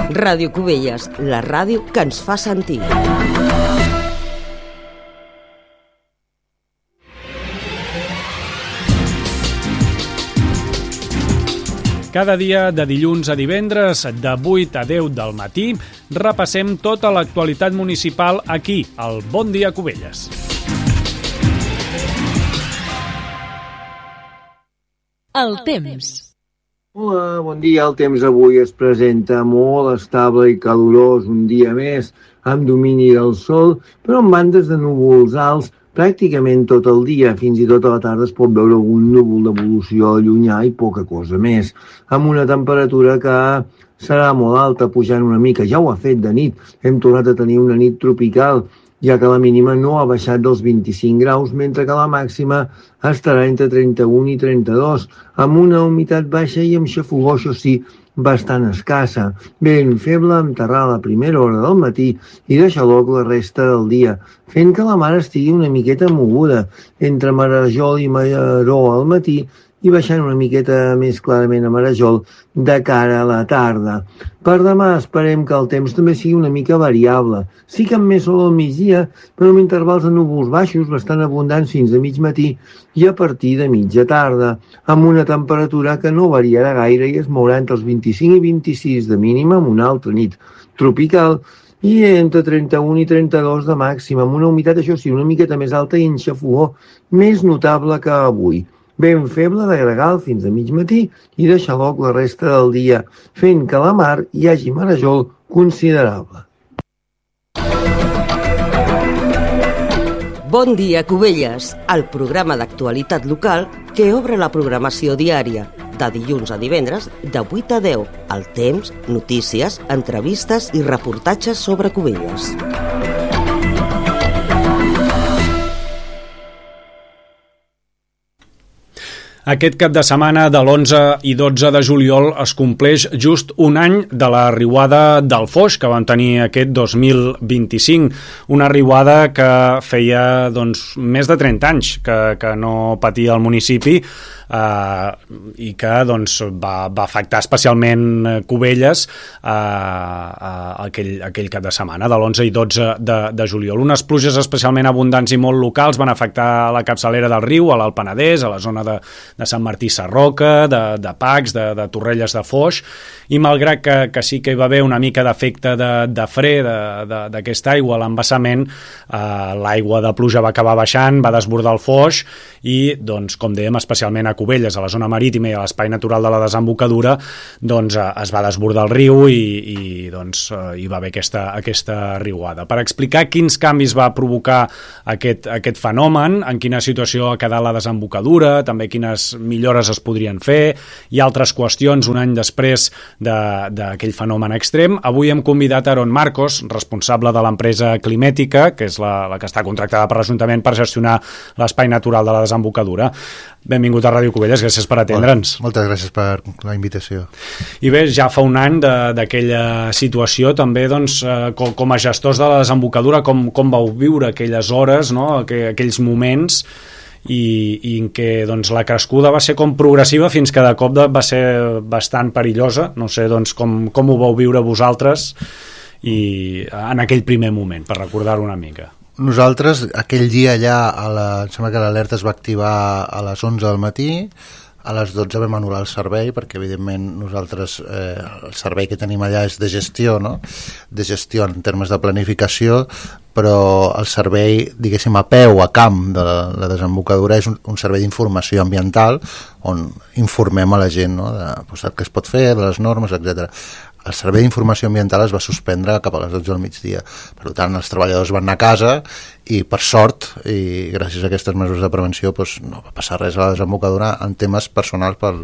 Ràdio Cubelles, la ràdio que ens fa sentir. Cada dia, de dilluns a divendres, de 8 a 10 del matí, repassem tota l'actualitat municipal aquí, al Bon Dia Cubelles. El temps. Hola, bon dia. El temps avui es presenta molt estable i calorós, un dia més, amb domini del sol, però amb bandes de núvols alts pràcticament tot el dia. Fins i tot a la tarda es pot veure algun núvol d'evolució llunyà i poca cosa més, amb una temperatura que serà molt alta, pujant una mica. Ja ho ha fet de nit. Hem tornat a tenir una nit tropical, ja que la mínima no ha baixat dels 25 graus, mentre que la màxima estarà entre 31 i 32, amb una humitat baixa i amb xafogor, això sí, bastant escassa. Vent feble amb terral a primera hora del matí i de xaloc la resta del dia, fent que la mar estigui una miqueta moguda entre Marajol i Maró al matí i baixant una miqueta més clarament a Marajol de cara a la tarda. Per demà esperem que el temps també sigui una mica variable. Sí que amb més sol al migdia, però amb intervals de núvols baixos bastant abundants fins a mig matí i a partir de mitja tarda, amb una temperatura que no variarà gaire i es mourà entre els 25 i 26 de mínima, amb una altra nit tropical, i entre 31 i 32 de màxima, amb una humitat, això sí, una miqueta més alta i en xafogor més notable que avui. Vent feble de gregal fins a mig matí i de xaloc la resta del dia, fent que a la mar hi hagi marejol considerable. Bon dia, Cubelles, el programa d'actualitat local que obre la programació diària, de dilluns a divendres, de 8 a 10, el temps, notícies, entrevistes i reportatges sobre Cubelles. Aquest cap de setmana de l'11 i 12 de juliol es compleix just un any de la riuada del Foix que vam tenir aquest 2025. Una riuada que feia més de 30 anys que no patia el municipi i que va afectar especialment Cubelles aquell cap de setmana de l'11 i 12 de juliol. Unes pluges especialment abundants i molt locals van afectar la capçalera del riu, a l'Alt Penedès, a la zona de Sant Martí Sarroca, de Pacs, de Torrelles de Foix, i malgrat que sí que hi va haver una mica d'efecte de fre d'aquesta aigua a l'embassament, l'aigua de pluja va acabar baixant, va desbordar el Foix i, com dèiem, especialment a Cubelles, a la zona marítima i a l'espai natural de la desembocadura, es va desbordar el riu i hi va haver aquesta riuada. Per explicar quins canvis va provocar aquest fenomen, en quina situació ha quedat la desembocadura, també quines millores es podrien fer i altres qüestions un any després d'aquell fenomen extrem, avui hem convidat a Aaron Marcos, responsable de l'empresa Climètica, que és la que està contractada per l'Ajuntament per gestionar l'espai natural de la desembocadura. Benvingut a Ràdio Cubelles, gràcies per atendre'ns. Moltes gràcies per la invitació. I bé, ja fa un any d'aquella situació, també com a gestors de la desembocadura, com vau viure aquelles hores, no? Aquells moments i en què la crescuda va ser com progressiva fins que de cop va ser bastant perillosa. No sé com ho vau viure vosaltres i en aquell primer moment, per recordar-ho una mica. Nosaltres, aquell dia allà, em sembla que l'alerta es va activar a les 11 del matí, a les 12 vam anul·lar el servei, perquè evidentment nosaltres el servei que tenim allà és de gestió, no? De gestió en termes de planificació, però el servei, diguéssim, a peu, a camp de la desembocadura és un servei d'informació ambiental on informem a la gent, no? De què es pot fer, de les normes, etc. El servei d'informació ambiental es va suspendre cap a les 12 del migdia. Per tant, els treballadors van anar a casa i, per sort, i gràcies a aquestes mesures de prevenció, no va passar res a la desembocadura en temes personals per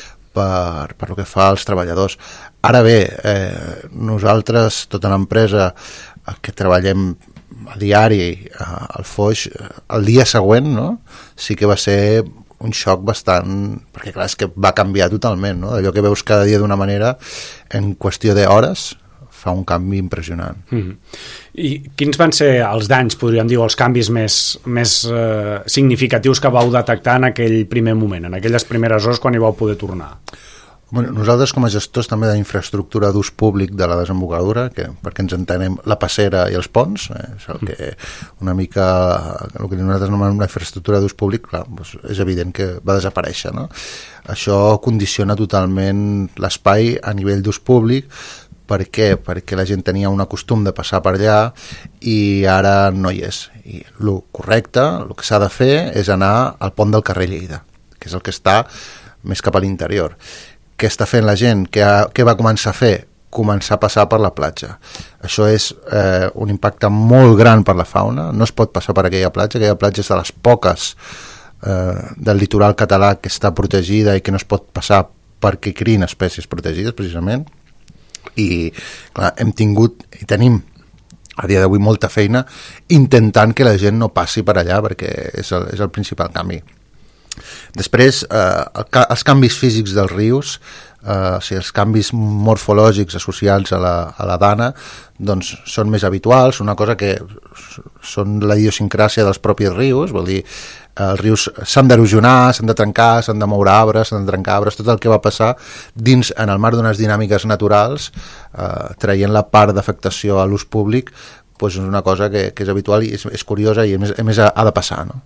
el que fa als treballadors. Ara bé, nosaltres, tota l'empresa que treballem a diari al Foix, el dia següent, no? Sí que va ser un xoc bastant, perquè clar, és que va canviar totalment, no? Allò que veus cada dia d'una manera, en qüestió d'hores fa un canvi impressionant. I quins van ser els danys, podríem dir, els canvis més significatius que vau detectar en aquell primer moment, en aquelles primeres hores quan hi vau poder tornar? Bueno, nosaltres com a gestors també d'infraestructura d'ús públic de la desembocadura, perquè ens entenem la passera i els ponts, és el que una mica el que nosaltres anomenem la infraestructura d'ús públic, clar, doncs és evident que va desaparèixer, no? Això condiciona totalment l'espai a nivell d'ús públic. Per què? Perquè la gent tenia un costum de passar per allà i ara no hi és. I el correcte, el que s'ha de fer és anar al pont del carrer Lleida, que és el que està més cap a l'interior. Què està fent la gent? Què va començar a fer? Començar a passar per la platja. Això és un impacte molt gran per la fauna. No es pot passar per aquella platja és de les poques del litoral català que està protegida i que no es pot passar perquè crien espècies protegides, precisament. I clar, hem tingut i tenim a dia d'avui molta feina intentant que la gent no passi per allà, perquè és el principal canvi. Després, els canvis físics dels rius, o sigui, els canvis morfològics associats a la dana, doncs són més habituals, una cosa que són la idiosincràsia dels propis rius, vol dir, els rius s'han d'erosionar, s'han de trencar, s'han de moure arbres, s'han de trencar arbres, tot el que va passar dins, en el marc d'unes dinàmiques naturals, traient la part d'afectació a l'ús públic, doncs és una cosa que és habitual i és curiosa i a més ha de passar, no?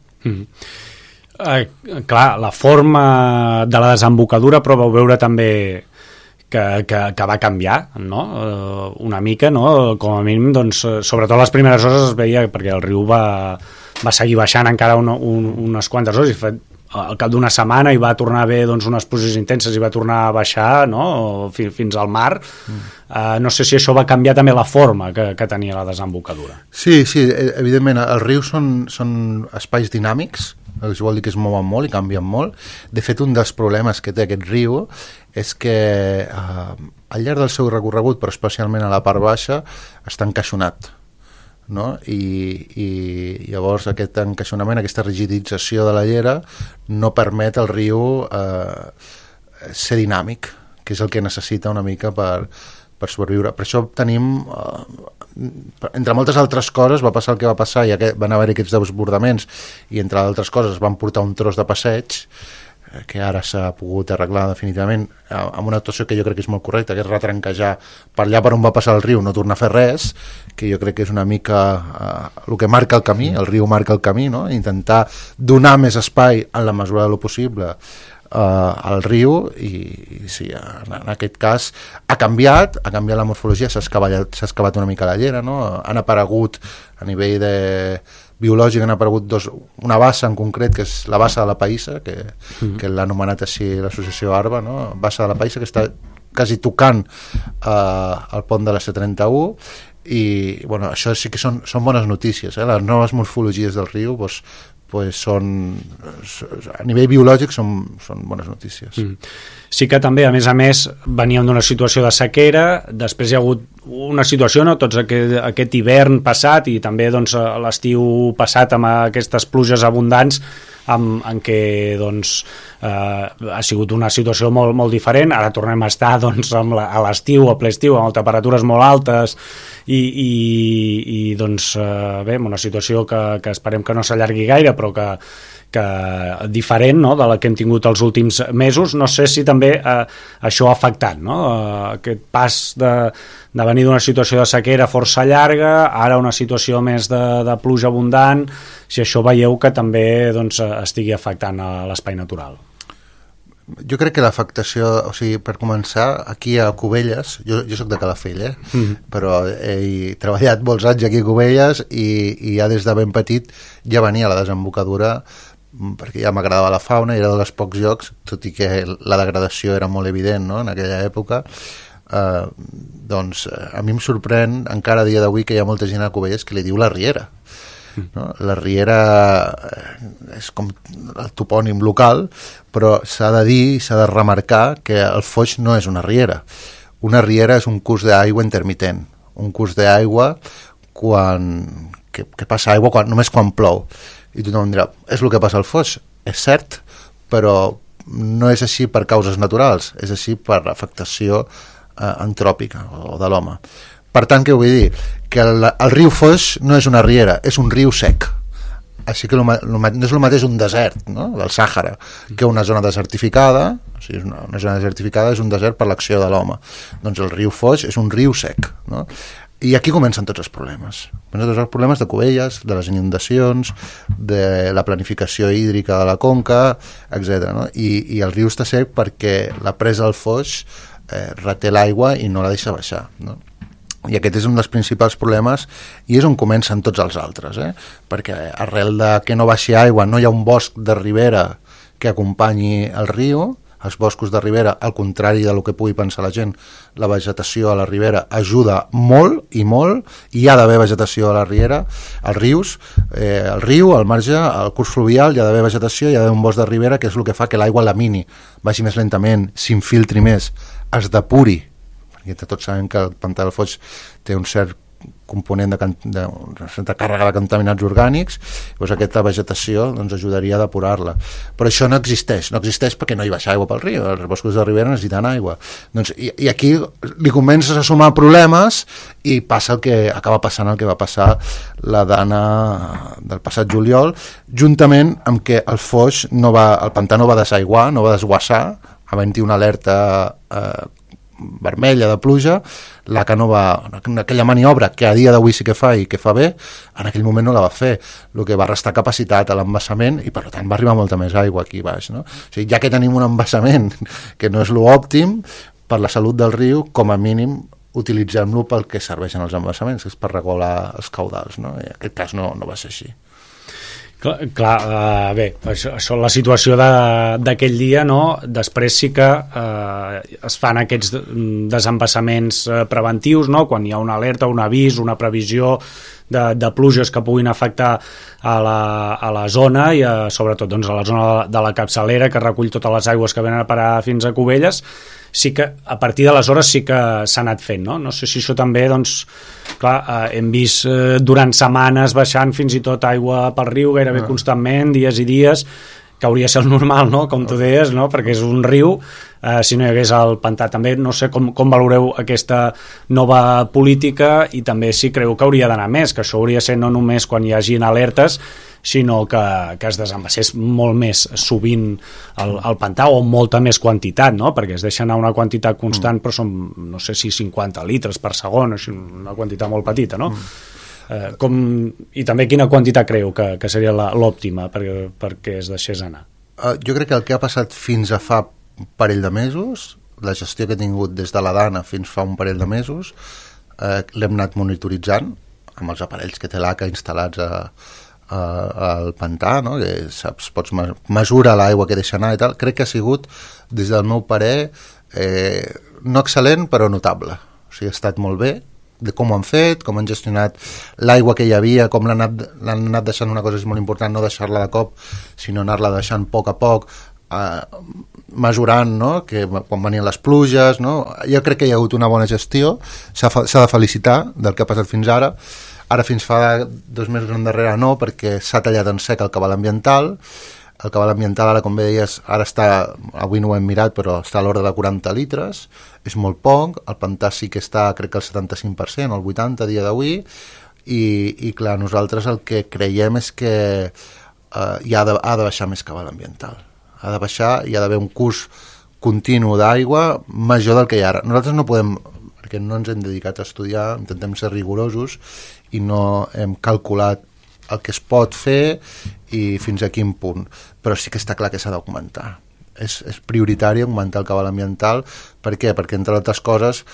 Clar, la forma de la desembocadura, però vau veure també que va canviar, no? Una mica, no? Com a mínim, doncs, sobretot les primeres hores es veia, perquè el riu va seguir baixant encara unes quantes hores, i al cap d'una setmana hi va tornar a haver doncs, unes pluges intenses i va tornar a baixar, no? Fins al mar. No sé si això va canviar també la forma que tenia la desembocadura. Sí, evidentment, els rius són espais dinàmics, això vol dir que es mouen molt i canvien molt. De fet, un dels problemes que té aquest riu és que al llarg del seu recorregut, però especialment a la part baixa, està encaixonat, no? I llavors aquest encaixonament, aquesta rigidització de la llera no permet al riu ser dinàmic, que és el que necessita una mica per sobreviure. Per això tenim, entre moltes altres coses, va passar el que va passar i van haver aquests desbordaments i entre altres coses van portar un tros de passeig que ara s'ha pogut arreglar definitivament amb una actuació que jo crec que és molt correcta, que és retranquejar per allà per on va passar el riu, no tornar a fer res, que jo crec que és una mica el que marca el camí, el riu marca el camí, no? Intentar donar més espai en la mesura del possible al riu i sí, en aquest cas ha canviat la morfologia, s'ha excavat una mica la llera, no? Han aparegut a nivell biològic, han aparegut una bassa en concret, que és la bassa de la Païssa, que l'ha anomenat així l'associació ARBA, no? Bassa de la Païssa, que està quasi tocant el pont de la C31, i bueno, això sí que són bones notícies, les noves morfologies del riu són a nivell biològic són bones notícies. Sí que també, a més, veníem d'una situació de sequera, després hi ha hagut una situació, no? Tots aquest hivern passat i també doncs, l'estiu passat amb aquestes pluges abundants en què doncs, ha sigut una situació molt, molt diferent. Ara tornem a estar doncs, a l'estiu, a ple estiu, amb temperatures molt altes i doncs, bé, una situació que esperem que no s'allargui gaire, però que diferent, no?, de la que hem tingut els últims mesos. No sé si també això ha afectat, no?, aquest pas de venir d'una situació de sequera força llarga, ara una situació més de pluja abundant, si això veieu que també doncs, estigui afectant a l'espai natural. Jo crec que l'afectació, o sigui, per començar, aquí a Cubelles, jo soc de Calafell, però he treballat molts anys aquí a Cubelles i ja des de ben petit ja venia a la desembocadura perquè ja m'agradava la fauna i era dels pocs llocs, tot i que la degradació era molt evident, no?, en aquella època. Doncs a mi em sorprèn encara a dia d'avui que hi ha molta gent a Cubelles que li diu la Riera, no? La Riera és com el topònim local, però s'ha de dir, s'ha de remarcar que el Foix no és una riera. Una riera és un curs d'aigua intermitent, un curs d'aigua que passa aigua només quan plou. I tothom dirà, és el que passa al Foix. És cert, però no és així per causes naturals, és així per afectació antròpica o de l'home. Per tant, què vull dir? Que el riu Foix no és una riera, és un riu sec. Així que no és el mateix un desert, no?, del Sàhara, que una zona desertificada. O sigui, una zona desertificada és un desert per l'acció de l'home. Doncs el riu Foix és un riu sec, no? I aquí comencen tots els problemes. Comencen tots els problemes de Cubelles, de les inundacions, de la planificació hídrica de la conca, etc. No? I el riu està sec perquè la presa del Foix reté l'aigua i no la deixa baixar, no? I aquest és un dels principals problemes i és on comencen tots els altres, perquè arrel de que no baixi aigua no hi ha un bosc de ribera que acompanyi el riu. Els boscos de ribera, al contrari del que pugui pensar la gent, la vegetació a la ribera ajuda molt, i hi ha d'haver vegetació a la riera, als rius, el riu, al marge, al curs fluvial, hi ha d'haver vegetació, hi ha d'haver un bosc de ribera, que és el que fa que l'aigua lamini, vagi més lentament, s'infiltri més, es depuri, perquè tots sabem que el pantà del Foix té un cert component de certa càrrega de contaminants orgànics, doncs aquesta vegetació ajudaria a depurar-la. Però això no existeix perquè no hi baixa aigua pel riu, els boscos de ribera necessiten aigua. I aquí li comences a sumar problemes i passa el que acaba passant, el que va passar la Dana del passat juliol, juntament amb que el Foix el pantà no va desaiguar, no va desguassar, havent-hi una alerta vermella de pluja, l'ACA no va, aquella maniobra que a dia d'avui sí que fa i que fa bé, en aquell moment no la va fer, el que va restar capacitat a l'embassament i per tant va arribar molta més aigua aquí baix, no? O sigui, ja que tenim un embassament que no és l'òptim per la salut del riu, com a mínim utilitzem-lo pel que serveixen els embassaments, que és per regular els caudals, no? I en aquest cas no va ser així. Bé, això la situació d'aquell dia, no? Després sí que es fan aquests desembassaments preventius, no? Quan hi ha una alerta, un avís, una previsió de pluges que puguin afectar a la zona i sobretot doncs, a la zona de la capçalera que recull totes les aigües que venen a parar fins a Cubelles. Sí que a partir d'aleshores sí que s'ha anat fent, no? No sé si això també, doncs, clar, hem vist durant setmanes baixant fins i tot aigua pel riu gairebé constantment, dies i dies, que hauria de ser el normal, no?, com tu deies, no?, perquè és un riu, si no hi hagués el pantà. També no sé com valoreu aquesta nova política i també si creu que hauria d'anar més, que això hauria de ser no només quan hi hagin alertes, sinó que es desembassés molt més sovint el pantà o molta més quantitat, no?, perquè es deixa anar una quantitat constant, però són, no sé si 50 litres per segon, una quantitat molt petita, no? I també quina quantitat creu que seria l'òptima perquè es deixés anar? Jo crec que el que ha passat fins a fa un parell de mesos, la gestió que he tingut des de la Dana fins fa un parell de mesos, l'hem anat monitoritzant amb els aparells que té l'ACA instal·lats al pantà, no? Que saps, pots mesurar l'aigua que deixa anar i tal. Crec que ha sigut, des del meu parer, no excel·lent però notable. O sigui, ha estat molt bé de com ho han fet, com han gestionat l'aigua que hi havia, com l'han anat deixant. Una cosa és molt important, no deixar-la de cop, sinó anar-la deixant a poc, mesurant, no?, que quan venien les pluges, no? Jo crec que hi ha hagut una bona gestió, s'ha de felicitar del que ha passat fins ara. Ara fins fa 2 mesos endarrere no, perquè s'ha tallat en sec el cabal ambiental. El cabal ambiental ara, com bé deies, ara està, avui no ho hem mirat, però està a l'ordre de 40 litres, és molt poc. El pantà sí que està, crec que el 75%, el 80% a dia d'avui, i clar, nosaltres el que creiem és que ha de baixar més cabal ambiental. Ha de baixar, hi ha d'haver un curs continu d'aigua major del que hi ha ara. Nosaltres no podem, perquè no ens hem dedicat a estudiar, intentem ser rigorosos i no hem calculat el que es pot fer i fins a quin punt, però sí que està clar que s'ha d'augmentar. És prioritari augmentar el cabal ambiental. Per què? Perquè, entre altres coses,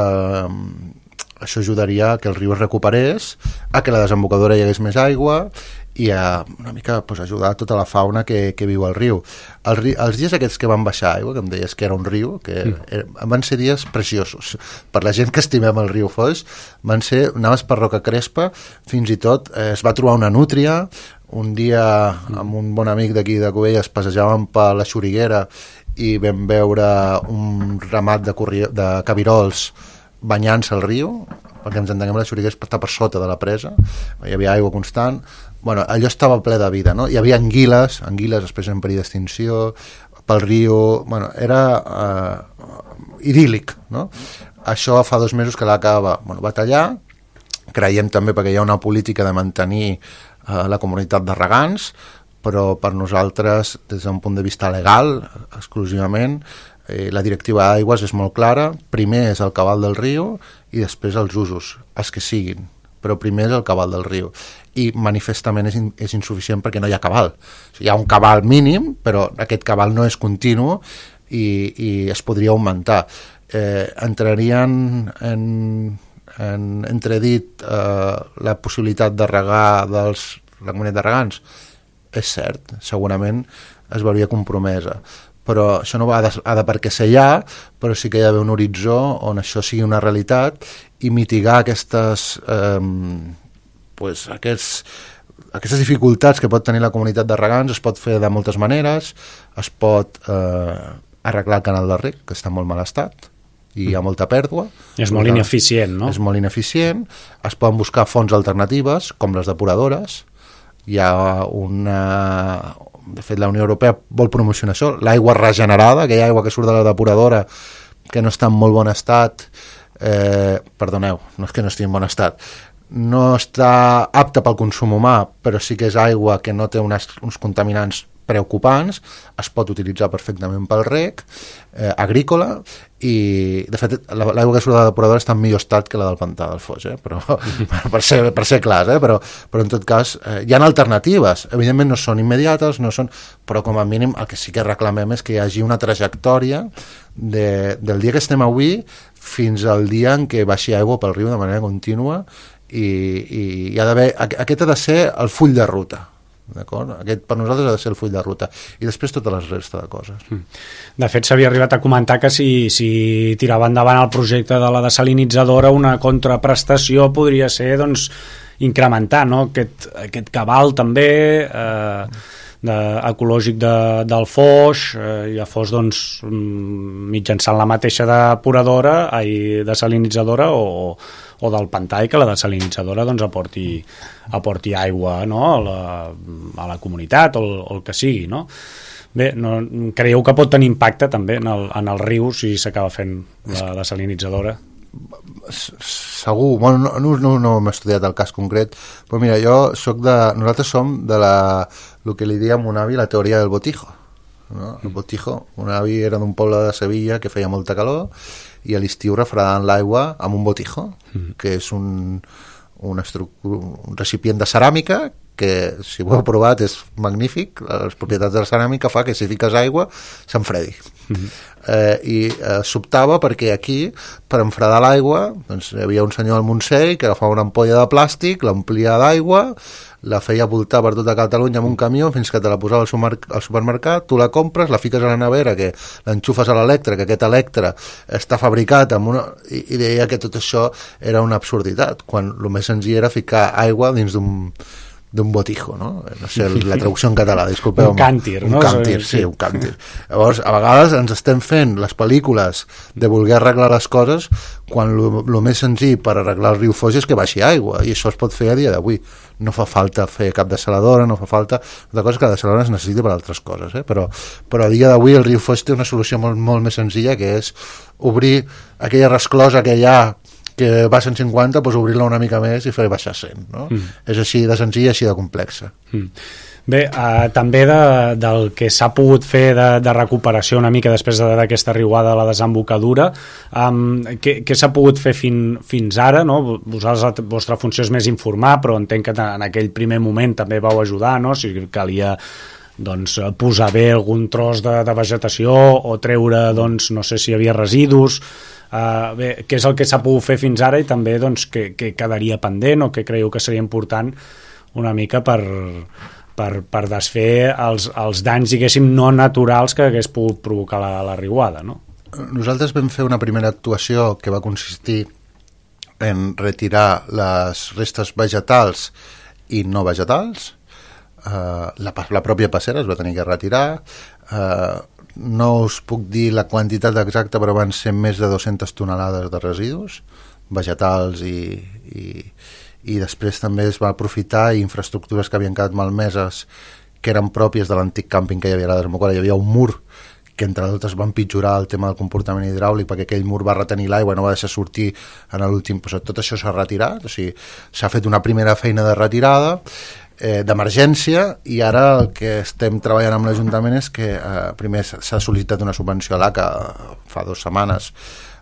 això ajudaria a que el riu es recuperés, a que la desembocadura hi hagués més aigua i a una mica ajudar tota la fauna que viu al riu. Els dies aquests que van baixar aigua, que em deies que era un riu, van ser dies preciosos. Per la gent que estimem el riu Foix, anaves per Roca Crespa, fins i tot es va trobar una nútria. Un dia, amb un bon amic d'aquí de Cubelles, passejàvem per la Xuriguera i vam veure un ramat de cabirols banyant-se al riu, perquè ens entenguem, la Xuriguera està per sota de la presa, hi havia aigua constant. Bueno, allò estava ple de vida, no? Hi havia anguiles després en perill d'extinció, pel riu. Bueno, era idíl·lic, no? Això fa 2 mesos que l'ACA va tallar creiem també perquè hi ha una política de mantenir la comunitat de regants, però per nosaltres, des d'un punt de vista legal, exclusivament, la directiva d'aigües és molt clara. Primer és el cabal del riu i després els usos, els que siguin, però primer és el cabal del riu, i manifestament és insuficient perquè no hi ha cabal. O sigui, hi ha un cabal mínim, però aquest cabal no és continu i es podria augmentar. Entrarien en entredit la possibilitat de regar la comunitat de regants. És cert, segurament es veuria compromesa, però això no ha de per què ser ja, però sí que hi ha d'haver un horitzó on això sigui una realitat i mitigar aquestes dificultats que pot tenir la comunitat de regants. Es pot fer de moltes maneres, es pot arreglar el canal de reg, que està en molt mal estat i hi ha molta pèrdua. És molt ineficient, no? És molt ineficient. Es poden buscar fonts alternatives, com les depuradores. Hi ha de fet, la Unió Europea vol promocionar això, l'aigua regenerada, aquella aigua que surt de la depuradora que no està en molt bon estat, perdoneu, no és que no estigui en bon estat, no està apta pel consum humà, però sí que és aigua que no té uns contaminants preocupants, es pot utilitzar perfectament pel reg agrícola, i de fet l'aigua que surt de la depuradora està en millor estat que la del pantà del Foix, però per ser clars, però en tot cas hi ha alternatives, evidentment no són immediates, però com a mínim el que sí que reclamem és que hi hagi una trajectòria del dia que estem avui fins al dia en què baixi aigua pel riu de manera contínua, i hi ha d'haver, aquest ha de ser el full de ruta. D'acord? Aquest per nosaltres ha de ser el full de ruta, i després tota la resta de coses. De fet, s'havia arribat a comentar que si tirava endavant el projecte de la desalinitzadora, una contraprestació podria ser incrementar, no? aquest cabal també ecològic del Foix, i el Foix mitjançant la mateixa depuradora, desalinitzadora o del pantà, i que la desalinitzadora aporti aigua, no? a la comunitat o el que sigui, no? Bé, creieu que pot tenir impacte també en el riu si s'acaba fent la desalinitzadora? Segur, bueno, no m'he estudiat el cas concret, però mira, nosaltres som de el que li diem un avi la teoria del botijo, no? El botijo, un avi era d'un poble de Sevilla que feia molta calor i a l'estiu refredant l'aigua amb un botijo, que és un recipient de ceràmica que, si ho heu provat, és magnífic. Les propietats de la ceràmica fa que si fiques aigua s'enfredi. I s'optava perquè aquí, per enfredar l'aigua, hi havia un senyor al Montseny que agafava una ampolla de plàstic, l'omplia d'aigua, la feia voltar per tota Catalunya amb un camió fins que te la posava al supermercat, tu la compres, la fiques a la nevera, que l'enxufes a l'Electra, que aquest Electra està fabricat amb i deia que tot això era una absurditat, quan el més senzill era ficar aigua dins d'un botijo, no? No sé la traducció en català, disculpeu. Un càntir, no? Un càntir, sí, un càntir. Llavors, a vegades ens estem fent les pel·lícules de voler arreglar les coses quan el més senzill per arreglar el riu Foix és que baixi aigua, i això es pot fer a dia d'avui. No fa falta fer cap desaladora, no fa falta... Una cosa és que la desaladora es necessita per altres coses, però a dia d'avui el riu Foix té una solució molt, molt més senzilla, que és obrir aquella resclosa que hi ha que va a 150, doncs obrir-la una mica més i fer baixar 100, no? És així de senzill i així de complexa. Bé, també del que s'ha pogut fer de recuperació una mica després d'aquesta riuada de la desembocadura, què s'ha pogut fer fins ara, no? Vosaltres, la vostra funció és més informar, però entenc que en aquell primer moment també vau ajudar, no? Si calia posar bé algun tros de vegetació o treure, no sé si hi havia residus. Bé, què és el que s'ha pogut fer fins ara i també què quedaria pendent o què creieu que seria important una mica per desfer els danys, diguéssim, no naturals que hagués pogut provocar la riuada, no? Nosaltres vam fer una primera actuació que va consistir en retirar les restes vegetals i no vegetals. La pròpia passera es va tenir que retirar. No us puc dir la quantitat exacta, però van ser més de 200 tonelades de residus vegetals i després també es va aprofitar infraestructures que havien quedat malmeses, que eren pròpies de l'antic càmping que hi havia a la desembocadura. Hi havia un mur que entre altres va empitjorar el tema del comportament hidràulic perquè aquell mur va retenir l'aigua i no va deixar sortir en l'últim. Tot això s'ha retirat, o sigui, s'ha fet una primera feina de retirada, d'emergència, i ara el que estem treballant amb l'Ajuntament és que primer s'ha sol·licitat una subvenció a l'ACA fa 2 setmanes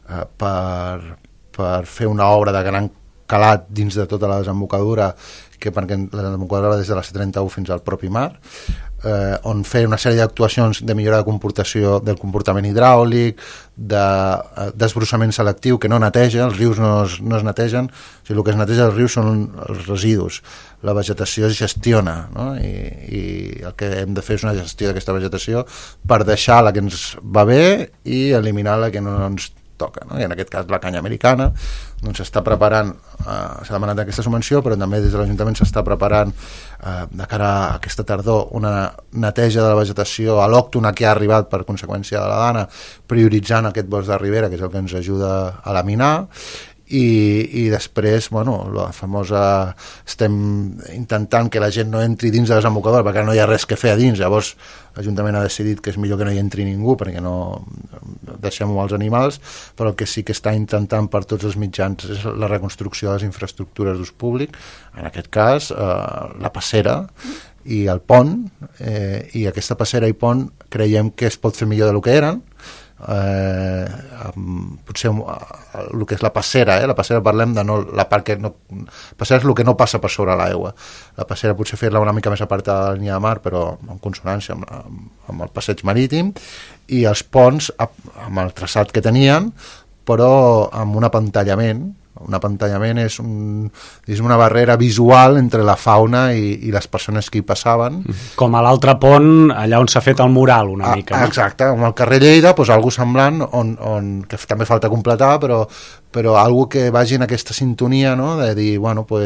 per fer una obra de gran calat dins de tota la desembocadura, perquè la desembocadura va des de la C31 fins al propi mar, on fer una sèrie d'actuacions de millora del comportament hidràulic, de desbrossament selectiu que no neteja, els rius no es netegen, o sigui, el que es neteja als rius són els residus, la vegetació es gestiona, no? I el que hem de fer és una gestió d'aquesta vegetació per deixar la que ens va bé i eliminar la que no ens toca, no? I en aquest cas la canya americana, doncs s'està preparant, s'ha demanat aquesta subvenció, però també des de l'Ajuntament s'està preparant de cara a aquesta tardor una neteja de la vegetació al·lòctona que ha arribat per conseqüència de la dana, prioritzant aquest bosc de ribera, que és el que ens ajuda a laminar, i després, la famosa, estem intentant que la gent no entri dins de la desembocadura perquè no hi ha res que fer a dins, llavors l'Ajuntament ha decidit que és millor que no hi entri ningú perquè no deixem-ho als animals, però el que sí que està intentant per tots els mitjans és la reconstrucció de les infraestructures d'ús públic, en aquest cas la passera i el pont, i aquesta passera i pont creiem que es pot fer millor del que eren. Potser el que és la passera, la passera parlem de la part que no, passera és el que no passa per sobre l'aigua, la passera potser fer-la una mica més apartada de la línia de mar, però en consonància amb el passeig marítim, i els ponts amb el traçat que tenien, però amb un apantallament. Un apantallament és una barrera visual entre la fauna i les persones que hi passaven. Com a l'altre pont, allà on s'ha fet el mural una mica. No? Exacte, amb el carrer Lleida, algo semblant, on que també falta completar, però algo que vagi en aquesta sintonia, no? De dir,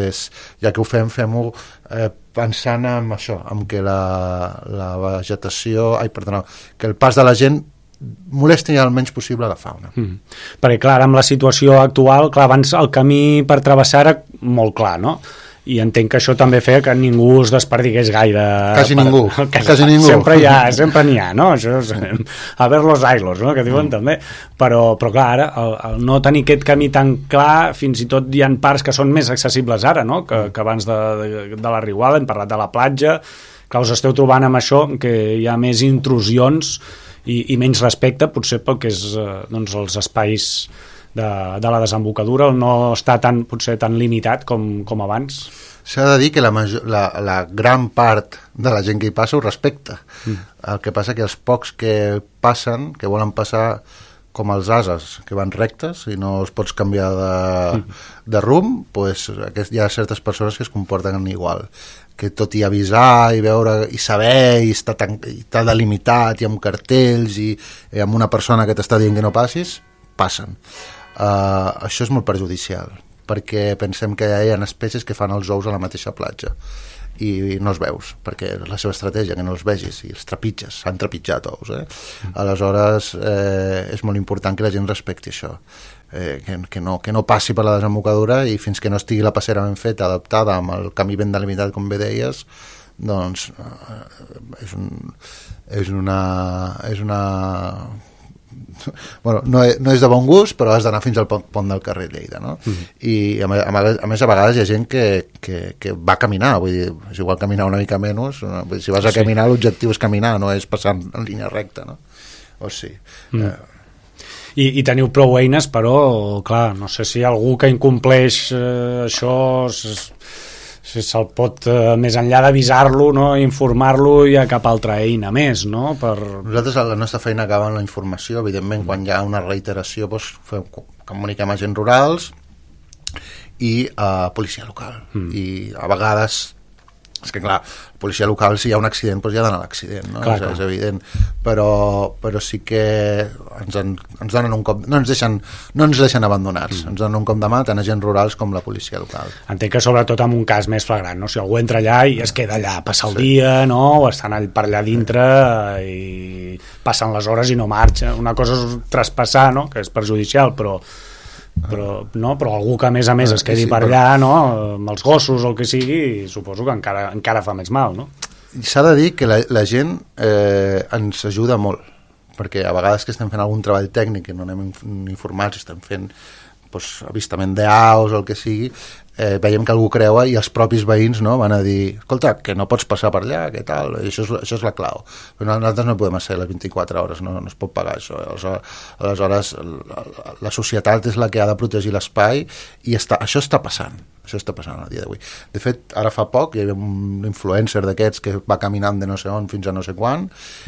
ja que ho fem-ho pensant en això, en que la vegetació, que el pas de la gent molesti el menys possible la fauna. Perquè, clar, amb la situació actual, clar, abans el camí per travessar era molt clar, no? I entenc que això també feia que ningú es desperdigués gaire. Quasi ningú. Sempre n'hi ha, no? Això és a ver los ailos, no? Que diuen també. Però clar, ara, el no tenir aquest camí tan clar, fins i tot hi ha parts que són més accessibles ara, no? Que abans de la riuada, hem parlat de la platja. Clar, us esteu trobant amb això, que hi ha més intrusions i menys respecte, potser pel que és els espais de la desembocadura, no està potser tan limitat com abans. S'ha de dir que la gran part de la gent que hi passa ho respecta. El que passa que els pocs que passen, que volen passar com els ases, que van rectes i no els pots canviar de rumb, hi ha certes persones que es comporten igual, que tot i avisar i veure i saber i està delimitat i amb cartells i amb una persona que t'està dient que no passis, passen. Això és molt perjudicial, perquè pensem que hi ha espècies que fan els ous a la mateixa platja i no els veus, perquè és la seva estratègia, que no els vegis, i els trepitges, s'han trepitjat ous. Aleshores, és molt important que la gent respecti això, que no passi per la desembocadura, i fins que no estigui la passera ben feta, adaptada, amb el camí ben delimitat, com bé deies, doncs és una no és de bon gust, però has d'anar fins al pont del carrer Lleida, no? I a més a vegades hi ha gent que va caminar, vull dir, és igual caminar una mica menys, si vas a caminar l'objectiu és caminar, no és passar en línia recta, no? O sigui... I teniu prou eines, però clar, no sé si algú que incompleix això si se'l pot, més enllà d'avisar-lo, no, informar-lo, hi ha cap altra eina més, no? Nosaltres la nostra feina acaba en la informació, evidentment quan hi ha una reiteració comuniquem a agents rurals i a policia local, i a vegades és que clar, policia local, si hi ha un accident doncs hi ha d'anar a l'accident, no? És evident, però sí que ens donen un cop, no ens deixen abandonats, ens donen un cop de mà tant agents rurals com la policia local. Entenc que sobretot en un cas més flagrant, no? Si algú entra allà i es queda allà a passar el dia, no? O estan per allà dintre i passen les hores i no marxa, una cosa és traspassar, no? Que és perjudicial, però algú que a més es quedi per allà, no? Amb els gossos o el que sigui, suposo que encara fa més mal, no? S'ha de dir que la gent ens ajuda molt perquè a vegades que estem fent algun treball tècnic que no anem informats, estem fent avistament d'aus o el que sigui, veiem que algú creua i els propis veïns, no, van a dir, escolta, que no pots passar per allà, què tal, i això és la clau. Però nosaltres no podem ser les 24 hores, no es pot pagar això. Aleshores, la societat és la que ha de protegir l'espai i això està passant. Això està passant al dia d'avui. De fet, ara fa poc hi havia un influencer d'aquests que va caminant de no sé on fins a no sé quan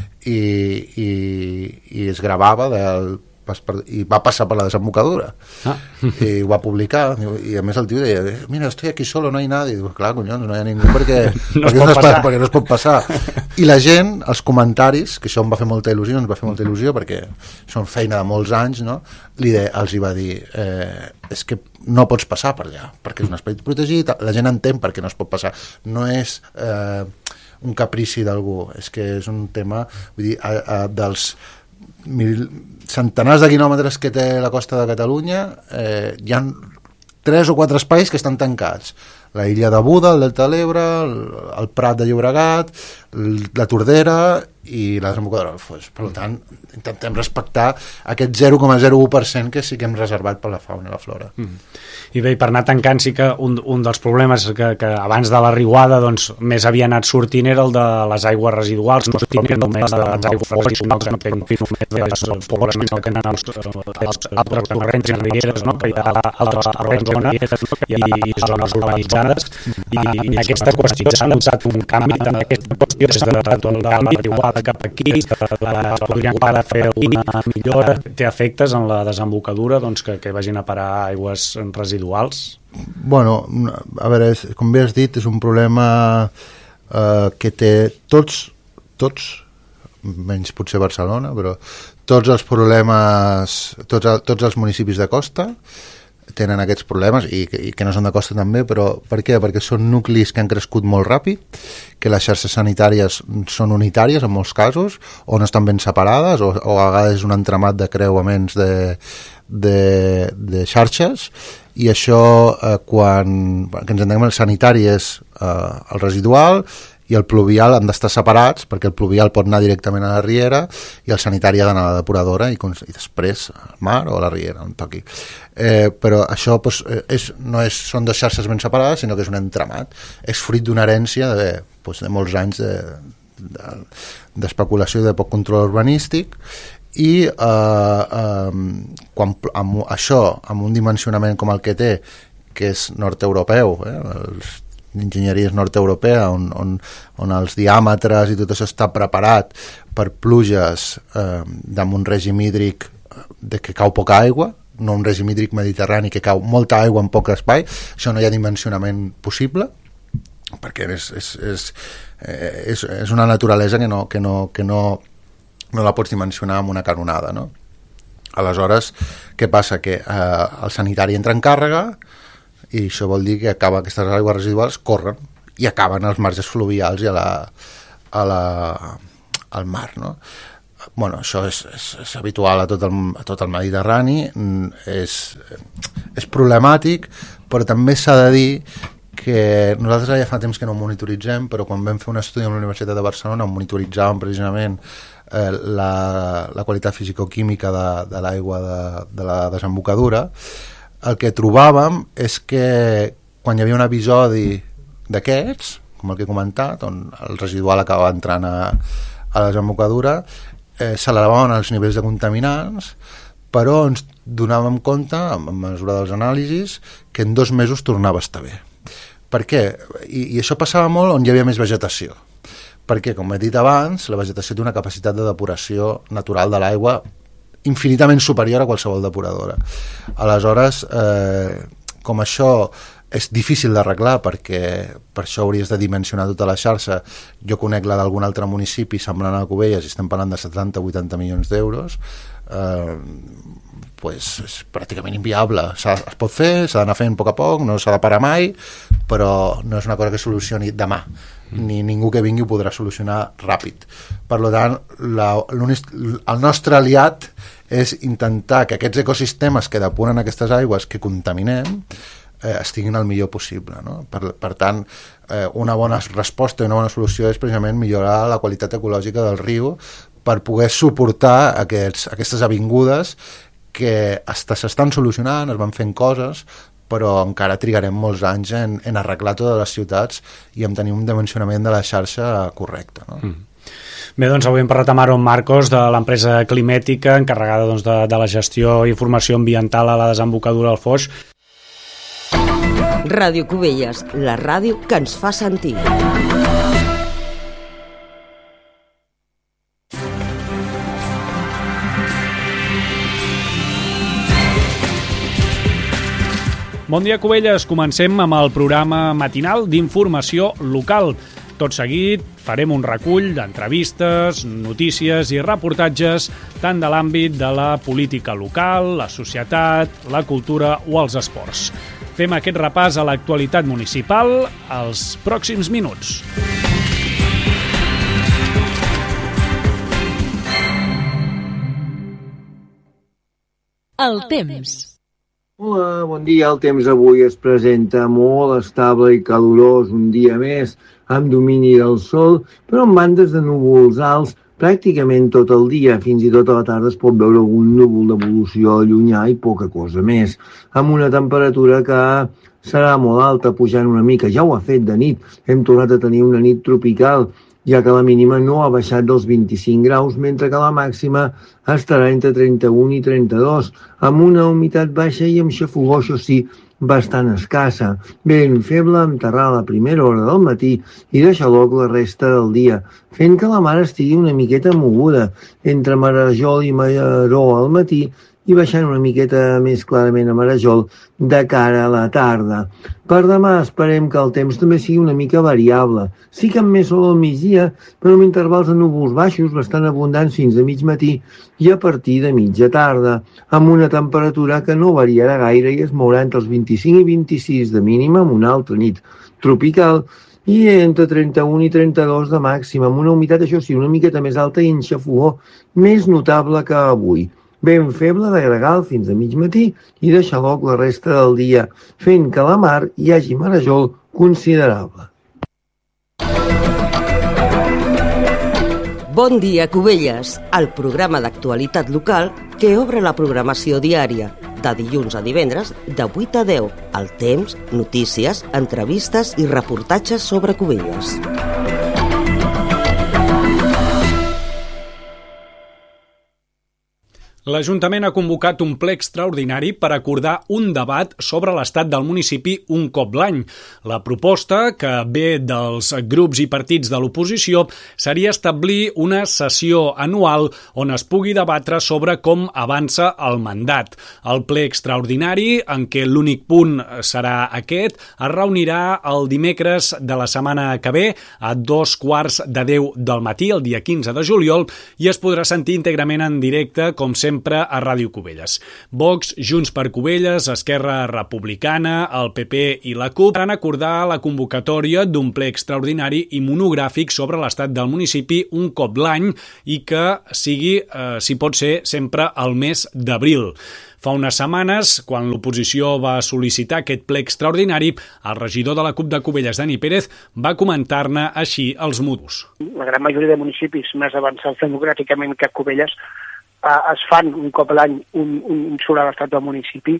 i es gravava i va passar per la desembocadura i ho va publicar i a més el tio deia, mira, estoy aquí solo, no hay nadie. I diu, clar, collons, no hi ha ningú perquè no es pot passar. I la gent, els comentaris, que això em va fer molta il·lusió, perquè són feina de molts anys, no? Els hi va dir, és que no pots passar per allà, perquè és un espai protegit, la gent entén per què no es pot passar. No és un caprici d'algú, és que és un tema, vull dir, dels centenars de quilòmetres que té la costa de Catalunya, hi ha 3 o 4 espais que estan tancats. La illa de Buda, el Delta de l'Ebre, el Prat de Llobregat, la Tordera i la desembocadura del Foix. Per tant, intentem respectar aquest 0,01% que sí que hem reservat per la fauna i la flora. I bé, per anar tancant, sí que un dels problemes que abans de la riuada doncs, més havia anat sortint era el de les aigües residuals, no només de les aigües residuals, no les pobles que tenen els altres torrents i rieres, no? Que hi ha altres torrents i zones urbanitzades, i aquesta qüestió s'ha notat un canvi en aquesta qüestió des de la riuada cap aquí, podríem ara fer una millora. Té efectes en la desembocadura doncs, que vagin a parar aigües residuals? Bueno, a veure, com bé has dit, és un problema que té tots, menys potser Barcelona, però tots els problemes, tots els municipis de costa tenen aquests problemes i que no són de costa també, però per què? Perquè són nuclis que han crescut molt ràpid, que les xarxes sanitàries són unitàries en molts casos, o no estan ben separades, o a vegades és un entramat de creuaments de xarxes, i això quan que ens entenem, el sanitari és el residual i el pluvial han d'estar separats, perquè el pluvial pot anar directament a la riera i el sanitari ha d'anar a la depuradora i després al mar o a la riera, on toqui. Però això doncs, són dues xarxes ben separades, sinó que és un entramat. És fruit d'una herència de molts anys d'especulació i de poc control urbanístic, i quan amb un dimensionament com el que té, que és nord-europeu, l'enginyeria és nord-europea, on els diàmetres i tot això està preparat per pluges amb un règim hídric que cau poca aigua, no un règim hídric mediterrani que cau molta aigua en poc espai, això no hi ha dimensionament possible, perquè és una naturalesa que no la pots dimensionar amb una canonada, no? Aleshores, què passa? Que el sanitari entra en càrrega i això vol dir que aquestes aigües residuals corren i acaben als marges fluvials i al mar, no? Bueno, això és habitual a tot el Mediterrani, és problemàtic, però també s'ha de dir que nosaltres ja fa temps que no ho monitoritzem, però quan vam fer un estudi a la Universitat de Barcelona on monitoritzàvem precisament la qualitat fisicoquímica de l'aigua de la desembocadura, el que trobàvem és que quan hi havia un episodi d'aquests, com el que he comentat, on el residual acaba entrant a la desembocadura, s'elevaven els nivells de contaminants, però ens donàvem compte, a mesura dels anàlisis, que en 2 mesos tornava a estar bé. Per què? I això passava molt on hi havia més vegetació. Perquè, com he dit abans, la vegetació té una capacitat de depuració natural de l'aigua infinitament superior a qualsevol depuradora. Aleshores, com això és difícil d'arreglar, perquè per això hauries de dimensionar tota la xarxa, jo conec la d'algun altre municipi semblant a Cubelles i estem parlant de 70-80 milions d'euros, és pràcticament inviable. Es pot fer, s'ha d'anar fent a poc, no s'ha de parar mai, però no és una cosa que solucioni demà, ni ningú que vingui ho podrà solucionar ràpid. Per tant, el nostre aliat és intentar que aquests ecosistemes que depuren aquestes aigües que contaminem estiguin el millor possible, no? Per tant, una bona resposta i una bona solució és precisament millorar la qualitat ecològica del riu per poder suportar aquestes avingudes que s'estan solucionant, es van fent coses, però encara trigarem molts anys en arreglar totes les ciutats i en tenir un dimensionament de la xarxa correcte, no? Bé, doncs avui hem parlat amb Aaron Marcos de l'empresa Climètica, encarregada doncs, de la gestió i informació ambiental a la desembocadura del Foix. Ràdio Cubelles, la ràdio que ens fa sentir. Bon dia, Cubelles. Comencem amb el programa matinal d'informació local. Tot seguit farem un recull d'entrevistes, notícies i reportatges tant de l'àmbit de la política local, la societat, la cultura o els esports. Fem aquest repàs a l'actualitat municipal als pròxims minuts. El temps. Hola, bon dia. El temps avui es presenta molt estable i calorós un dia més, amb domini del sol, però amb bandes de núvols alts pràcticament tot el dia. Fins i tot a la tarda es pot veure algun núvol d'evolució llunyà i poca cosa més, amb una temperatura que serà molt alta, pujant una mica. Ja ho ha fet de nit. Hem tornat a tenir una nit tropical, ja que la mínima no ha baixat dels 25 graus, mentre que la màxima estarà entre 31 i 32, amb una humitat baixa i amb xafogor, això sí, bastant escassa. Vent feble amb terrar a la primera hora del matí i de xaloc la resta del dia, fent que la mar estigui una miqueta moguda, entre Marajol i Mallaró al matí i baixant una miqueta més clarament a Marajol de cara a la tarda. Per demà esperem que el temps també sigui una mica variable. Sí que amb més sol al migdia, però amb intervals de núvols baixos bastant abundants fins a mig matí i a partir de mitja tarda, amb una temperatura que no variarà gaire i es mourà entre els 25 i 26 de mínima amb una altra nit tropical i entre 31 i 32 de màxima, amb una humitat, això sí, una miqueta més alta i en xafogor més notable que avui. Vent feble de gregal fins a mig matí i de xaloc la resta del dia, fent que a la mar hi hagi marejol considerable. Bon dia, Cubelles, el programa d'actualitat local que obre la programació diària, de dilluns a divendres, de 8 a 10, el temps, notícies, entrevistes i reportatges sobre Cubelles. L'Ajuntament ha convocat un ple extraordinari per acordar un debat sobre l'estat del municipi un cop l'any. La proposta, que ve dels grups i partits de l'oposició, seria establir una sessió anual on es pugui debatre sobre com avança el mandat. El ple extraordinari, en què l'únic punt serà aquest, es reunirà el dimecres de la setmana que ve a 9:15 del matí, el dia 15 de juliol, i es podrà sentir íntegrament en directe, com sempre, a Ràdio Cubelles. Vox, Junts per Cubelles, Esquerra Republicana, el PP i la CUP van acordar la convocatòria d'un ple extraordinari i monogràfic sobre l'estat del municipi un cop l'any i que sigui, si pot ser, sempre al mes d'abril. Fa unes setmanes, quan l'oposició va sol·licitar aquest ple extraordinari, el regidor de la CUP de Cubelles, Dani Pérez, va comentar-ne així els motius. La gran majoria de municipis més avançats democràticament que Cubelles es fan un cop a l'any un sobre l'estat del municipi,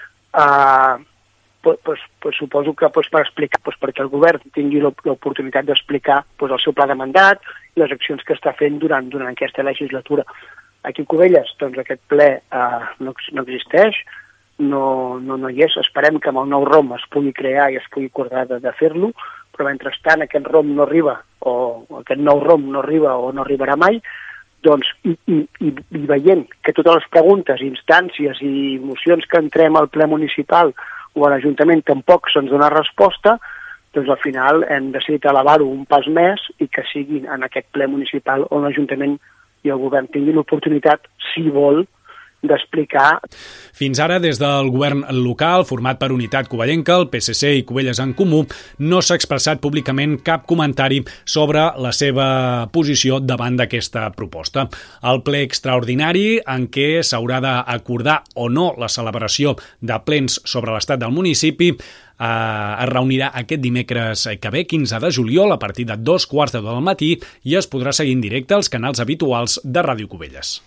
suposo que per explicar, perquè el govern tingui l'oportunitat d'explicar el seu pla de mandat i les accions que està fent durant aquesta legislatura. Aquí a Cubelles, doncs aquest ple no existeix, no hi és. Esperem que amb el nou ROM es pugui crear i es pugui acordar de fer-lo, però mentrestant aquest ROM no arriba, o aquest nou ROM no arriba o no arribarà mai, doncs, i veient que totes les preguntes, instàncies i mocions que entrem al ple municipal o a l'Ajuntament tampoc se'ns dona resposta, doncs al final hem decidit elevar-ho un pas més i que sigui en aquest ple municipal on l'Ajuntament i el govern tinguin l'oportunitat, si vol, d'explicar. Fins ara, des del govern local, format per Unitat Covellenca, el PSC i Covelles en Comú, no s'ha expressat públicament cap comentari sobre la seva posició davant d'aquesta proposta. El ple extraordinari, en què s'haurà d'acordar o no la celebració de plens sobre l'estat del municipi, es reunirà aquest dimecres que ve, 15 de juliol, a partir de 2:15 del matí, i es podrà seguir en directe als canals habituals de Ràdio Covelles.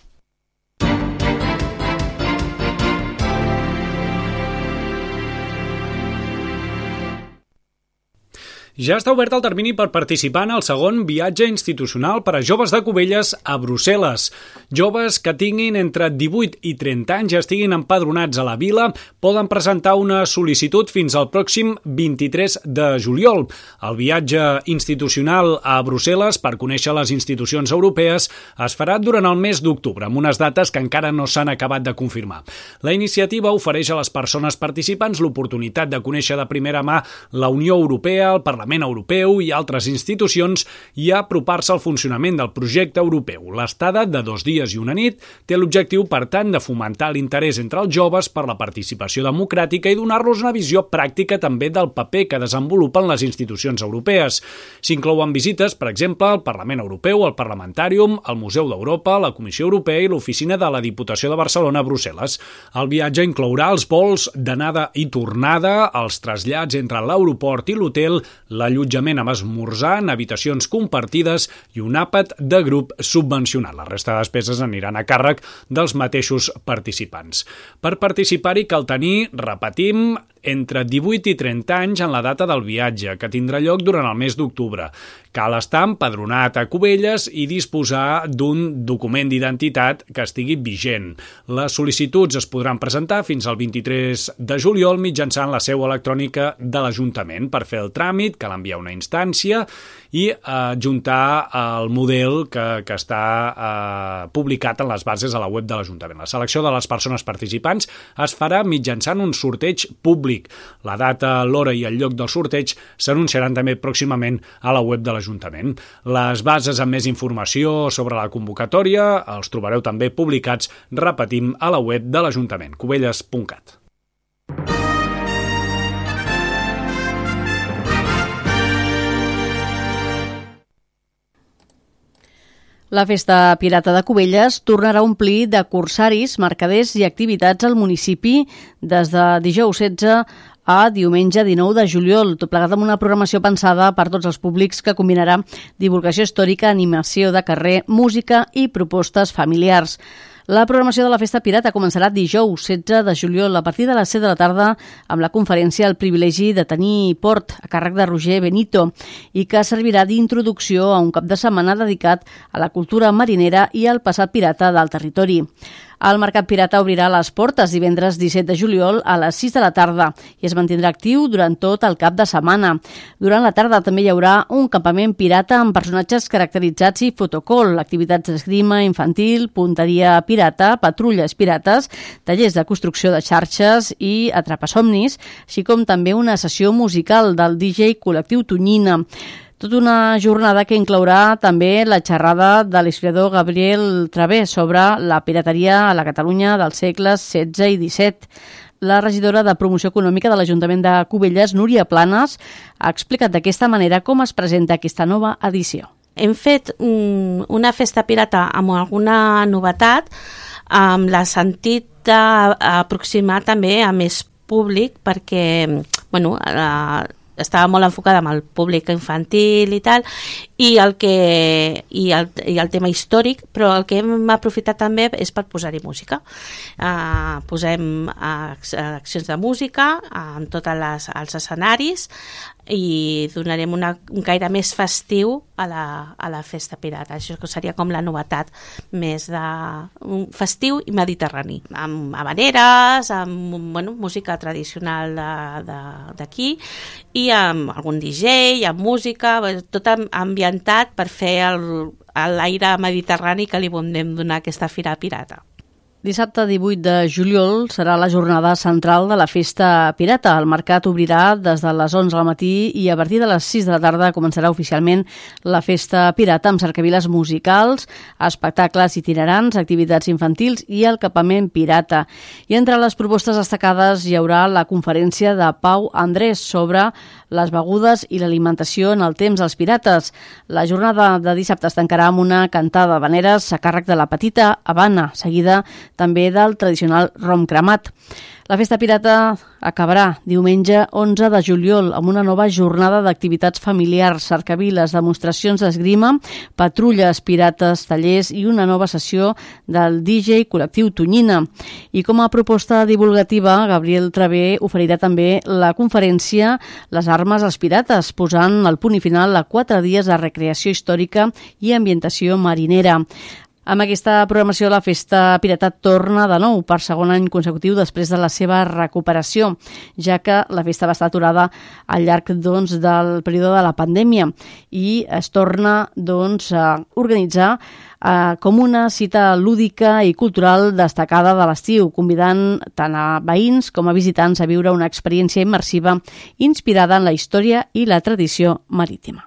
Ja està obert el termini per participar en el segon viatge institucional per a joves de Covelles a Brussel·les. Joves que tinguin entre 18 i 30 anys i estiguin empadronats a la vila poden presentar una sol·licitud fins al pròxim 23 de juliol. El viatge institucional a Brussel·les per conèixer les institucions europees es farà durant el mes d'octubre, amb unes dates que encara no s'han acabat de confirmar. La iniciativa ofereix a les persones participants l'oportunitat de conèixer de primera mà la Unió Europea, el Parlament Europeu i altres institucions i apropar-se al funcionament del projecte europeu. L'estada de 2 dies i una nit té l'objectiu, per tant, de fomentar l'interès entre els joves per la participació democràtica i donar-los una visió pràctica també del paper que desenvolupen les institucions europees. S'inclouen visites, per exemple, al Parlament Europeu, al Parlamentàrium, al Museu d'Europa, la Comissió Europea i l'Oficina de la Diputació de Barcelona a Brussel·les. El viatge inclourà els vols d'anada i tornada, els trasllats entre l'aeroport i l'hotel, l'allotjament amb esmorzar en habitacions compartides i un àpat de grup subvencionat. La resta de despeses aniran a càrrec dels mateixos participants. Per participar-hi cal tenir, repetim, entre 18 i 30 anys en la data del viatge, que tindrà lloc durant el mes d'octubre. Cal estar empadronat a Covelles i disposar d'un document d'identitat que estigui vigent. Les sol·licituds es podran presentar fins al 23 de juliol mitjançant la seu electrònica de l'Ajuntament. Per fer el tràmit cal enviar una instància i adjuntar el model que està publicat en les bases a la web de l'Ajuntament. La selecció de les persones participants es farà mitjançant un sorteig públic. La data, l'hora i el lloc del sorteig s'anunciaran també pròximament a la web de l'Ajuntament. Les bases amb més informació sobre la convocatòria els trobareu també publicats, repetim, a la web de l'Ajuntament, covelles.cat. La Festa Pirata de Covelles tornarà a omplir de corsaris, mercaders i activitats al municipi des de dijous 16 a diumenge 19 de juliol, tot plegat amb una programació pensada per tots els públics que combinarà divulgació històrica, animació de carrer, música i propostes familiars. La programació de la Festa Pirata començarà dijous 16 de juliol a partir de les 7 de la tarda amb la conferència El privilegi de tenir port a càrrec de Roger Benito i que servirà d'introducció a un cap de setmana dedicat a la cultura marinera i al passat pirata del territori. El Mercat Pirata obrirà les portes divendres 17 de juliol a les 6 de la tarda i es mantindrà actiu durant tot el cap de setmana. Durant la tarda també hi haurà un campament pirata amb personatges caracteritzats i fotocall, activitats d'esgrima infantil, punteria pirata, patrulles pirates, tallers de construcció de xarxes i atrapasomnis, així com també una sessió musical del DJ Col·lectiu Tonyina. Tota una jornada que inclourà també la xerrada de l'historiador Gabriel Travé sobre la pirateria a la Catalunya dels segles XVI i XVII. La regidora de Promoció Econòmica de l'Ajuntament de Covelles, Núria Planes, ha explicat d'aquesta manera com es presenta aquesta nova edició. Hem fet una festa pirata amb alguna novetat, amb la sentit d'aproximar també a més públic, perquè estava molt enfocada amb el públic infantil i tal, i el tema històric, però el que hem aprofitat també és per posar-hi música. Posem accions de música en tots els escenaris i donarem un caire més festiu a la festa pirata. Això seria com la novetat més de festiu i mediterrani, amb habaneres, amb música tradicional d'aquí i amb algun DJ, amb música, tot ambientat per fer l'aire mediterrani que li volem donar a aquesta fira pirata. Dissabte 18 de juliol serà la jornada central de la Festa Pirata. El mercat obrirà des de les 11 del matí i a partir de les 6 de la tarda començarà oficialment la Festa Pirata amb cercaviles musicals, espectacles itinerants, activitats infantils i el campament pirata. I entre les propostes destacades hi haurà la conferència de Pau Andrés sobre les begudes i l'alimentació en el temps dels pirates. La jornada de dissabte es tancarà amb una cantada d'habaneres a càrrec de la Petita Habana, seguida també del tradicional rom cremat. La Festa Pirata acabarà diumenge 11 de juliol amb una nova jornada d'activitats familiars, cercaviles, demostracions d'esgrima, patrulles pirates, tallers i una nova sessió del DJ col·lectiu Tonyina. I com a proposta divulgativa, Gabriel Travé oferirà també la conferència Les armes als pirates, posant el punt i final a 4 dies de recreació històrica i ambientació marinera. Amb aquesta programació, la Festa Pirata torna de nou per segon any consecutiu després de la seva recuperació, ja que la festa va estar aturada al llarg del període de la pandèmia i es torna a organitzar com una cita lúdica i cultural destacada de l'estiu, convidant tant a veïns com a visitants a viure una experiència immersiva inspirada en la història i la tradició marítima.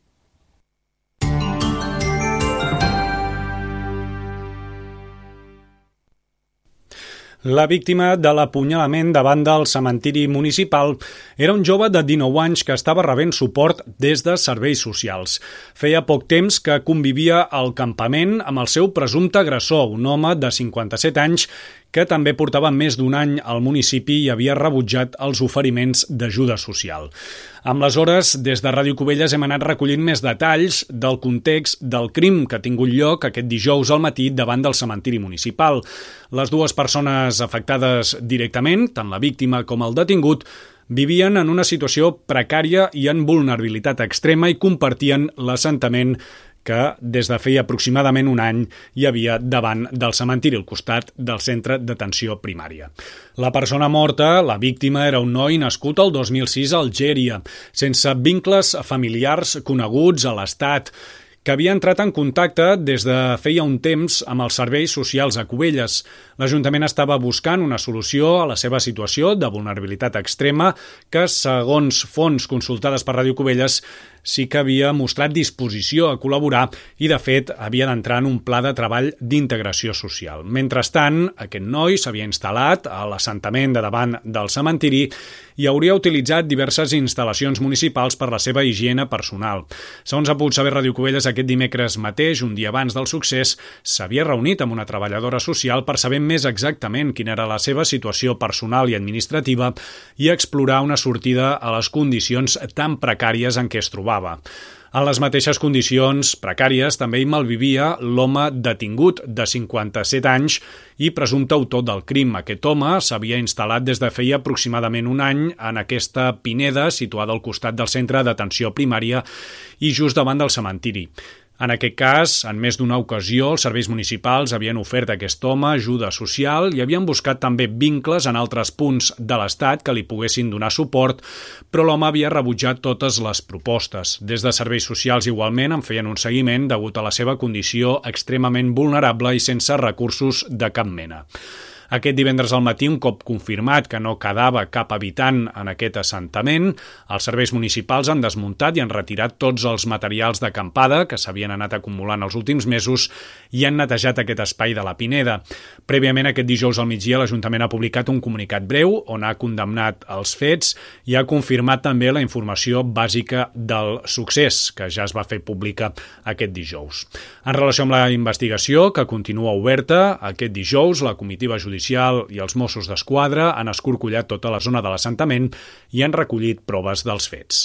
La víctima de l'apunyalament davant del cementiri municipal era un jove de 19 anys que estava rebent suport des de serveis socials. Feia poc temps que convivia al campament amb el seu presumpte agressor, un home de 57 anys que també portava més d'un any al municipi i havia rebutjat els oferiments d'ajuda social. Amb les hores, des de Ràdio Cubelles hem anat recollint més detalls del context del crim que ha tingut lloc aquest dijous al matí davant del cementiri municipal. Les dues persones afectades directament, tant la víctima com el detingut, vivien en una situació precària i en vulnerabilitat extrema i compartien l'assentament que des de feia aproximadament un any hi havia davant del cementiri, al costat del centre d'atenció primària. La persona morta, la víctima, era un noi nascut el 2006 a Algèria, sense vincles familiars coneguts a l'Estat, que havia entrat en contacte des de feia un temps amb els serveis socials a Cubelles. L'Ajuntament estava buscant una solució a la seva situació de vulnerabilitat extrema que, segons fonts consultades per Ràdio Cubelles, sí que havia mostrat disposició a col·laborar i, de fet, havia d'entrar en un pla de treball d'integració social. Mentrestant, aquest noi s'havia instal·lat a l'assentament de davant del cementiri i hauria utilitzat diverses instal·lacions municipals per la seva higiene personal. Segons ha pogut saber Ràdio Cubelles, aquest dimecres mateix, un dia abans del succés, s'havia reunit amb una treballadora social per saber més exactament quina era la seva situació personal i administrativa i explorar una sortida a les condicions tan precàries en què es trobava. En les mateixes condicions precàries també hi malvivia l'home detingut de 57 anys i presumpte autor del crim. Aquest home s'havia instal·lat des de feia aproximadament un any en aquesta pineda situada al costat del centre d'atenció primària i just davant del cementiri. En aquest cas, en més d'una ocasió, els serveis municipals havien ofert a aquest home ajuda social i havien buscat també vincles en altres punts de l'Estat que li poguessin donar suport, però l'home havia rebutjat totes les propostes. Des de serveis socials igualment en feien un seguiment degut a la seva condició extremament vulnerable i sense recursos de cap mena. Aquest divendres al matí, un cop confirmat que no quedava cap habitant en aquest assentament, els serveis municipals han desmuntat i han retirat tots els materials d'acampada que s'havien anat acumulant els últims mesos i han netejat aquest espai de la Pineda. Prèviament, aquest dijous al migdia, l'Ajuntament ha publicat un comunicat breu on ha condemnat els fets i ha confirmat també la informació bàsica del succés, que ja es va fer pública aquest dijous. En relació amb la investigació, que continua oberta, aquest dijous la comitiva judicial i els Mossos d'Esquadra han escorcollat tota la zona de l'assentament i han recollit proves dels fets.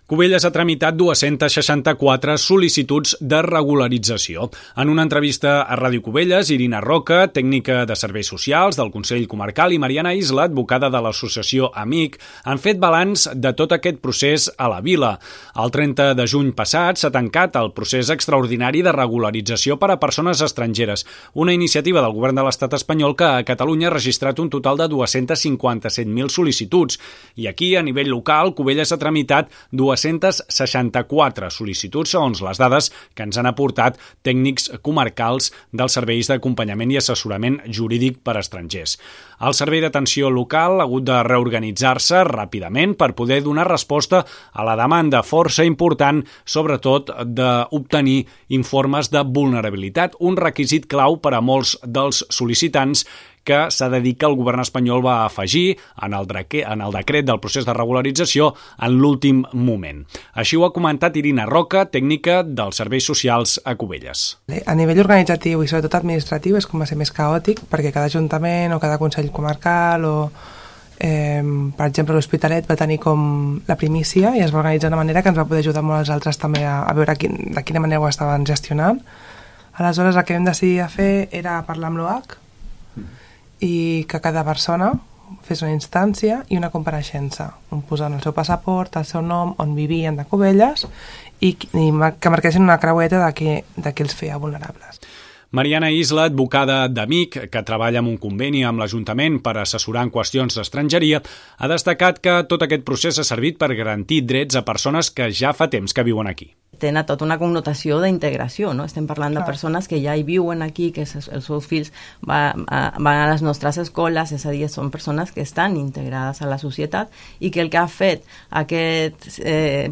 Cubelles ha tramitat 264 sol·licituds de regularització. En una entrevista a Ràdio Cubelles, Irina Roca, tècnica de serveis socials del Consell Comarcal, i Mariana Isla, advocada de l'associació Amic, han fet balanç de tot aquest procés a la vila. El 30 de juny passat s'ha tancat el procés extraordinari de regularització per a persones estrangeres, una iniciativa del govern de l'estat espanyol que a Catalunya ha registrat un total de 257.000 sol·licituds. I aquí, a nivell local, Cubelles ha tramitat 264 sol·licituds, segons les dades que ens han aportat tècnics comarcals dels serveis d'acompanyament i assessorament jurídic per a estrangers. El servei d'atenció local ha hagut de reorganitzar-se ràpidament per poder donar resposta a la demanda força important, sobretot d'obtenir informes de vulnerabilitat, un requisit clau per a molts dels sol·licitants que s'ha de dir que el govern espanyol va afegir en el decret del procés de regularització en l'últim moment. Així ho ha comentat Irina Roca, tècnica dels serveis socials a Cubelles. A nivell organitzatiu i sobretot administratiu és com va ser més caòtic, perquè cada ajuntament o cada consell comarcal o per exemple l'Hospitalet va tenir com la primícia i es va organitzar d'una manera que ens va poder ajudar molt als altres també a veure de quina manera ho estaven gestionant. Aleshores el que vam decidir a fer era parlar amb l'OAC i que cada persona fes una instància i una compareixença, posant el seu passaport, el seu nom, on vivien de Cubelles i que marquessin una creueta de què els feia vulnerables. Mariana Isla, advocada d'Amic, que treballa en un conveni amb l'Ajuntament per assessorar en qüestions d'estrangeria, ha destacat que tot aquest procés ha servit per garantir drets a persones que ja fa temps que viuen aquí. Tenen tota una connotació d'integració, no? Estem parlant de persones que ja hi viuen aquí, que els seus fills van a les nostres escoles, és a dir, són persones que estan integrades a la societat i que el que ha fet aquest